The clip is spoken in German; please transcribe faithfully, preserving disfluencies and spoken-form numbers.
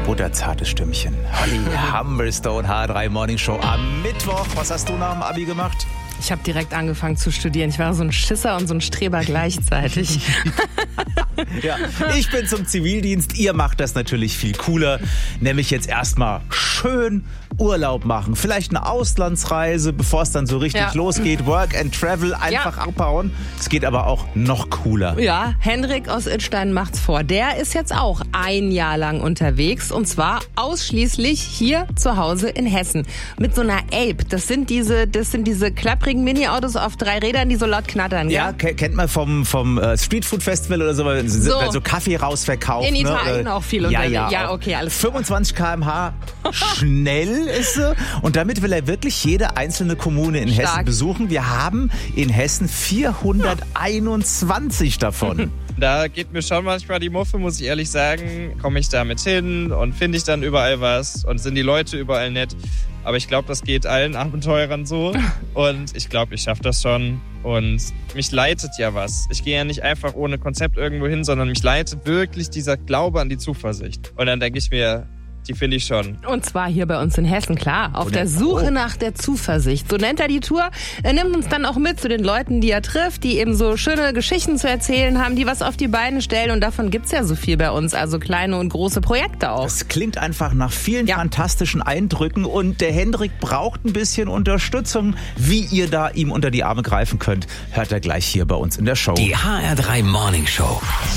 butterzartes Stimmchen. Holly Humberstone, H drei Morning Show am Mittwoch. Was hast du nach dem Abi gemacht? Ich habe direkt angefangen zu studieren. Ich war so ein Schisser und so ein Streber gleichzeitig. Ja, ich bin zum Zivildienst. Ihr macht das natürlich viel cooler. Nämlich jetzt erstmal schön Urlaub machen. Vielleicht eine Auslandsreise, bevor es dann so richtig Ja. losgeht. Work and Travel, einfach Ja. abbauen. Es geht aber auch noch cooler. Ja, Henrik aus Idstein macht's vor. Der ist jetzt auch ein Jahr lang unterwegs und zwar ausschließlich hier zu Hause in Hessen. Mit so einer Ape. Das sind diese, das sind diese klapprigen Mini-Autos auf drei Rädern, die so laut knattern. Ja, ke- kennt man vom, vom äh, Streetfood Festival oder so, wenn sie So. wenn so Kaffee rausverkauft. In ne? Italien Oder- auch viel ja, unterwegs. ja, Ja, auch okay, alles klar. fünfundzwanzig Kilometer pro Stunde schnell ist sie. Und damit will er wirklich jede einzelne Kommune in Stark. Hessen besuchen. Wir haben in Hessen vierhunderteinundzwanzig davon. Da geht mir schon manchmal die Muffe, muss ich ehrlich sagen. Komme ich damit hin und finde ich dann überall was und sind die Leute überall nett. Aber ich glaube, das geht allen Abenteurern so. Und ich glaube, ich schaffe das schon. Und mich leitet ja was. Ich gehe ja nicht einfach ohne Konzept irgendwo hin, sondern mich leitet wirklich dieser Glaube an die Zuversicht. Und dann denke ich mir, die finde ich schon. Und zwar hier bei uns in Hessen, klar. Auf Und der der- Suche oh. nach der Zuversicht. So nennt er die Tour. Er nimmt uns dann auch mit zu den Leuten, die er trifft, die eben so schöne Geschichten zu erzählen haben, die was auf die Beine stellen. Und davon gibt's ja so viel bei uns. Also kleine und große Projekte auch. Das klingt einfach nach vielen Ja. fantastischen Eindrücken und der Hendrik braucht ein bisschen Unterstützung. Wie ihr da ihm unter die Arme greifen könnt, hört er gleich hier bei uns in der Show. Die H R drei Morning Show.